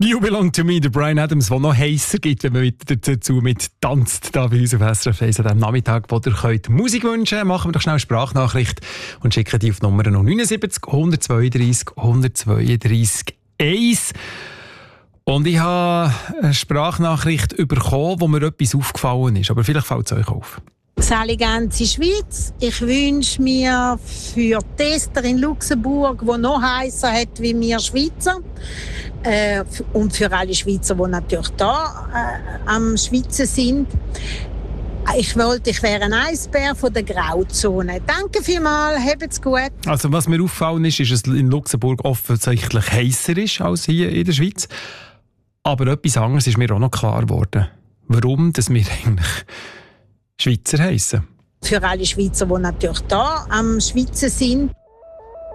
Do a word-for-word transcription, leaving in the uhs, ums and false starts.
You Belong to Me, der Bryan Adams, der noch heißer gibt, wenn man wieder dazu mit tanzt, da bei uns auf S R F eins an diesem Nachmittag, wo ihr könnt Musik wünschen könnt. Machen wir doch schnell eine Sprachnachricht und schicken die auf die Nummer null sieben null, eins zwei drei, eins zwei drei eins. Und ich habe eine Sprachnachricht bekommen, wo mir etwas aufgefallen ist, aber vielleicht fällt es euch auf. Sali ganze Schweiz. Ich wünsche mir für Tester in Luxemburg, die noch heißer hat wie wir Schweizer, äh, und für alle Schweizer, die natürlich da äh, am Schwitzen sind. Ich wollte, ich wäre ein Eisbär von der Grauzone. Danke vielmals, habt's gut. Also was mir auffallen ist, ist, dass es in Luxemburg offensichtlich heißer ist als hier in der Schweiz. Aber etwas anderes ist mir auch noch klar geworden. Warum dass wir eigentlich Schweizer heissen. Für alle Schweizer, die natürlich da am Schwitzen sind.